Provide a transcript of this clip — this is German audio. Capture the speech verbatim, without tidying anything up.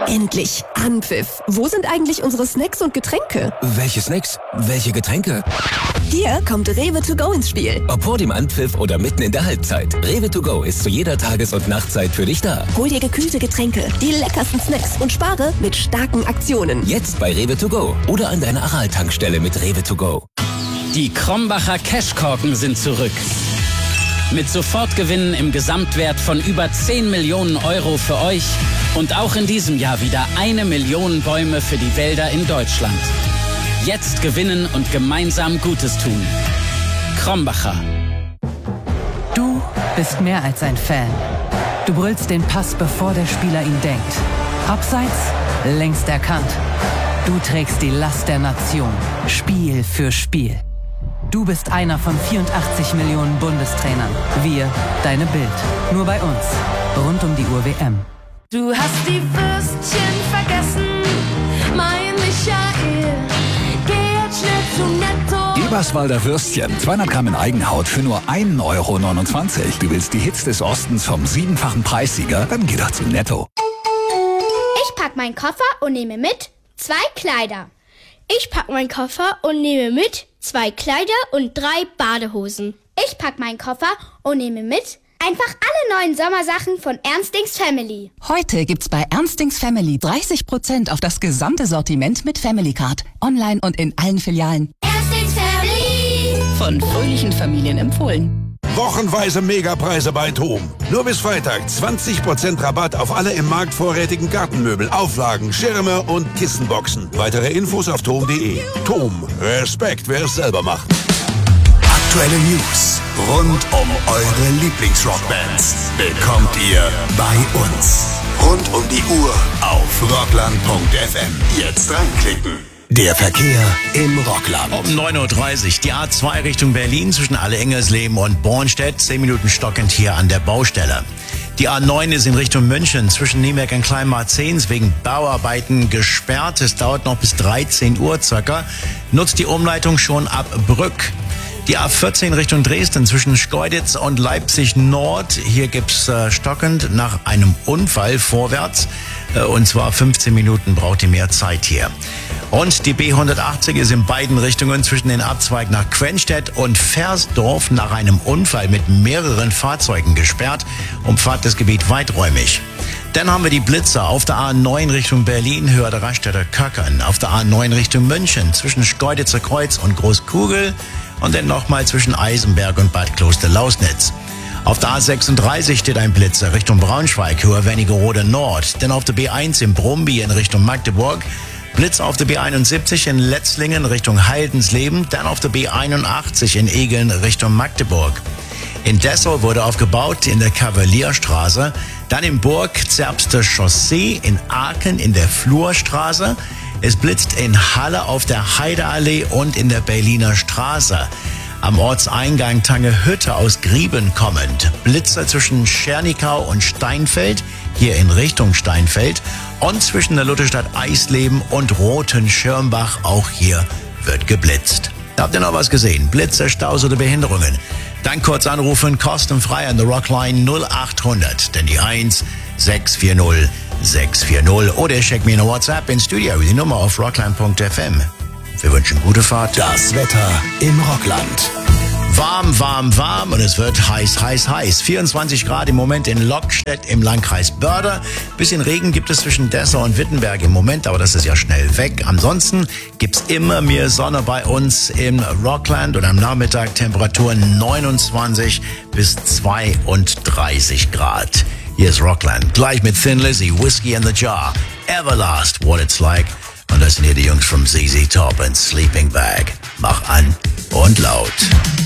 Endlich. Anpfiff. Wo sind eigentlich unsere Snacks und Getränke? Welche Snacks? Welche Getränke? Hier kommt Rewe to go ins Spiel. Ob vor dem Anpfiff oder mitten in der Halbzeit. Rewe to go ist zu jeder Tages- und Nachtzeit für dich da. Hol dir gekühlte Getränke, die leckersten Snacks und spare mit starken Aktionen. Jetzt bei Rewe to go oder an deiner Aral-Tankstelle mit Rewe to go. Die Krombacher Cashkorken sind zurück. Mit Sofortgewinnen im Gesamtwert von über zehn Millionen Euro für euch und auch in diesem Jahr wieder eine Million Bäume für die Wälder in Deutschland. Jetzt gewinnen und gemeinsam Gutes tun. Krombacher. Du bist mehr als ein Fan. Du brüllst den Pass, bevor der Spieler ihn denkt. Abseits, längst erkannt. Du trägst die Last der Nation, Spiel für Spiel. Du bist einer von vierundachtzig Millionen Bundestrainern. Wir, deine Bild. Nur bei uns. Rund um die Uhr W M. Du hast die Würstchen vergessen, mein Michael. Geh jetzt schnell zu Netto. Eberswalder Würstchen, zweihundert Gramm in Eigenhaut für nur ein Euro neunundzwanzig. Du willst die Hits des Ostens vom siebenfachen Preissieger? Dann geh doch zu Netto. Ich pack meinen Koffer und nehme mit zwei Kleider. Ich pack meinen Koffer und nehme mit zwei Kleider und drei Badehosen. Ich pack meinen Koffer und nehme mit einfach alle neuen Sommersachen von Ernstings Family. Heute gibt's bei Ernstings Family dreißig Prozent auf das gesamte Sortiment mit Family Card. Online und in allen Filialen. Ernstings Family. Von fröhlichen Familien empfohlen. Wochenweise Megapreise bei TOM. Nur bis Freitag zwanzig Prozent Rabatt auf alle im Markt vorrätigen Gartenmöbel, Auflagen, Schirme und Kissenboxen. Weitere Infos auf tom punkt de. TOM. Respekt, wer es selber macht. Aktuelle News rund um eure Lieblingsrockbands bekommt ihr bei uns. Rund um die Uhr auf rockland punkt f m. Jetzt reinklicken. Der Verkehr im Rockland. Um neun Uhr dreißig die A zwei Richtung Berlin zwischen Alle-Engersleben und Bornstedt. zehn Minuten stockend hier an der Baustelle. Die A neun ist in Richtung München zwischen Nienberg und Kleinmarzehns wegen Bauarbeiten gesperrt. Es dauert noch bis dreizehn Uhr circa. Nutzt die Umleitung schon ab Brück. Die A vierzehn Richtung Dresden zwischen Schkeuditz und Leipzig Nord. Hier gibt's äh, stockend nach einem Unfall vorwärts. Äh, und zwar fünfzehn Minuten braucht ihr mehr Zeit hier. Und die B hundertachtzig ist in beiden Richtungen zwischen den Abzweig nach Quenstedt und Versdorf nach einem Unfall mit mehreren Fahrzeugen gesperrt. Umfahrt das Gebiet weiträumig. Dann haben wir die Blitzer auf der A neun Richtung Berlin, Höhe der Raststätter Köckern. Auf der A neun Richtung München zwischen Schkeuditzer Kreuz und Großkugel. Und dann nochmal zwischen Eisenberg und Bad Kloster-Lausnitz. Auf der A sechsunddreißig steht ein Blitzer Richtung Braunschweig, Höhe Wernigerode Nord. Dann auf der B eins in Brumby in Richtung Magdeburg. Blitz auf der B einundsiebzig in Letzlingen Richtung Heidensleben. Dann auf der B einundachtzig in Egeln Richtung Magdeburg. In Dessau wurde aufgebaut in der Kavalierstraße. Dann in Burg Zerbster Chaussee, in Aachen in der Flurstraße. Es blitzt in Halle auf der Heideallee und in der Berliner Straße. Am Ortseingang Tangehütte aus Grieben kommend. Blitzer zwischen Schernikau und Steinfeld, hier in Richtung Steinfeld. Und zwischen der Lutherstadt Eisleben und Roten Schirmbach, auch hier wird geblitzt. Habt ihr noch was gesehen? Blitzer, Staus oder Behinderungen? Dann kurz anrufen, kostenfrei an der Rockline null achthundert, denn die eins sechs vier null sechs vier null oder schickt mir eine WhatsApp ins Studio, die Nummer auf rockland punkt f m. Wir wünschen gute Fahrt. Das Wetter im Rockland. Warm, warm, warm und es wird heiß, heiß, heiß. vierundzwanzig Grad im Moment in Lockstedt im Landkreis Börde. Bisschen Regen gibt es zwischen Dessau und Wittenberg im Moment, aber das ist ja schnell weg. Ansonsten gibt's immer mehr Sonne bei uns im Rockland und am Nachmittag Temperaturen neunundzwanzig bis zweiunddreißig Grad. Hier ist Rockland, gleich mit Thin Lizzy, Whiskey in the Jar, Everlast, What It's Like. Und das sind hier die Jungs vom Z Z Top und Sleeping Bag. Mach an und laut.